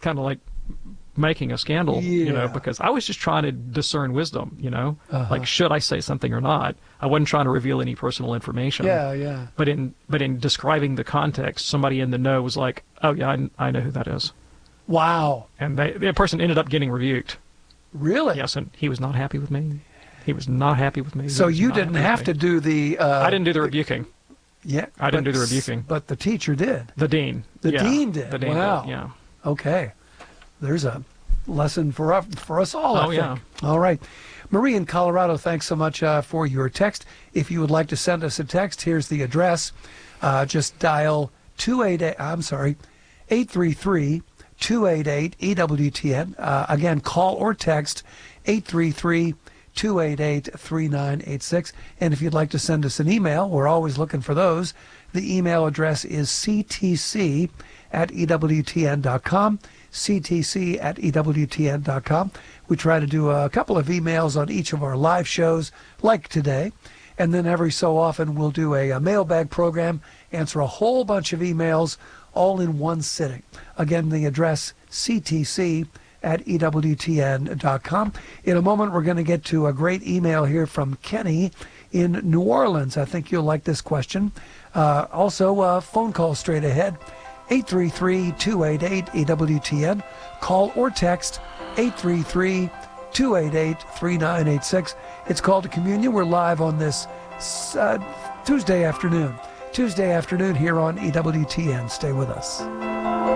kind of like making a scandal, because I was just trying to discern wisdom, like, should I say something or not? I wasn't trying to reveal any personal information. Yeah. But in describing the context, somebody in the know was like, oh yeah, I know who that is. Wow. And the person ended up getting rebuked. Really? Yes, and he was not happy with me. He was not happy with me. So you didn't have to do the... I didn't do the rebuking. Yeah. I didn't do the rebuking. But the teacher did. The dean. The dean did. The dean wow. did, yeah. Okay. There's a lesson for us all, I think. Yeah. All right. Marie in Colorado, thanks so much for your text. If you would like to send us a text, here's the address. Just dial 833-288-EWTN. Again, call or text 833-288-3986. And if you'd like to send us an email, we're always looking for those. The email address is ctc@ewtn.com. ctc@ewtn.com. We try to do a couple of emails on each of our live shows, like today, and then every so often we'll do a mailbag program, answer a whole bunch of emails all in one sitting. Again, the address ctc@ewtn.com. In a moment, we're going to get to a great email here from Kenny in New Orleans. I think you'll like this question. Also, a phone call straight ahead. 833-288-EWTN. Call or text 833-288-3986. It's called to Communion. We're live on this Tuesday afternoon here on EWTN. Stay with us.